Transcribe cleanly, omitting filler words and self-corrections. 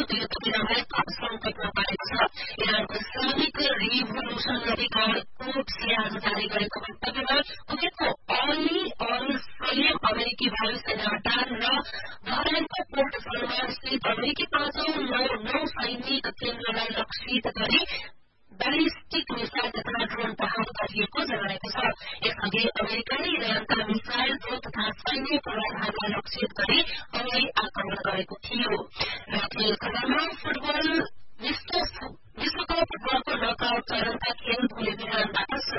युद्ध विरामलाई थप संकटमा पारेको छ। इरानको इस्लामिक रिभोल्युसनरी गार्ड कोप्सले आज जारी गरेको वक्तव्यमा कुवेतको अली अल सलेम अमेरिकी वायुसेना अड्डा र बहराइनको पोर्ट सलमान स्थित अमेरिकी 5औं नौ सैनिक केन्द्रलाई लक्षित गरी बैलिस्टिक मिसाइल तथा ड्रोन प्रहार गरिएको जनाएको छ। यसअघि अमेरिकाले इरानका मिसाइल ड्रोन तथा सैन्य पूर्वाधारलाई लक्षित गरी हवाई आक्रमण गरेको थियो। राफेल खबरमा फुटबल विश्वकप फुटबलको नकआउट चरणका खेल भोलि बिहानबाट